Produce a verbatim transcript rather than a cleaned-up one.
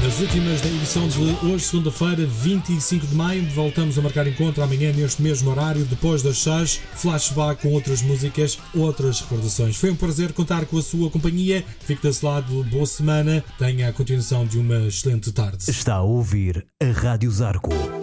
As últimas da edição de hoje, segunda-feira, vinte e cinco de maio. Voltamos a marcar encontro amanhã neste mesmo horário, depois das seis. Flashback com outras músicas, outras recordações. Foi um prazer contar com a sua companhia. Fique desse lado, boa semana. Tenha a continuação de uma excelente tarde. Está a ouvir a Rádio Zarco.